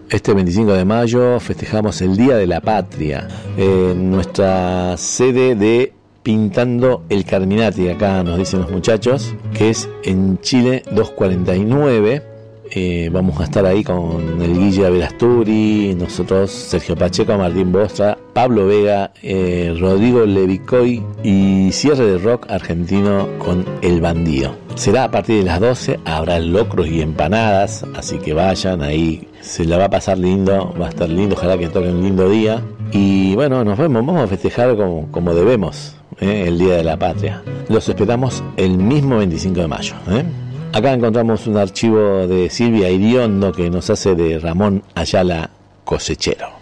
Este 25 de mayo festejamos el Día de la Patria en nuestra sede de Pintando el Carminati, acá nos dicen los muchachos, que es en Chile 249. Vamos a estar ahí con el Guille Averasturi, nosotros, Sergio Pacheco, Martín Bostra, Pablo Vega, Rodrigo Levicoy y cierre de rock argentino con El Bandido. Será a partir de las 12, habrá locros y empanadas, así que vayan ahí, se la va a pasar lindo, va a estar lindo, ojalá que toque un lindo día. Y bueno, nos vemos, vamos a festejar como debemos, el Día de la Patria. Los esperamos el mismo 25 de mayo. Acá encontramos un archivo de Silvia Iriondo que nos hace de Ramón Ayala Cosechero.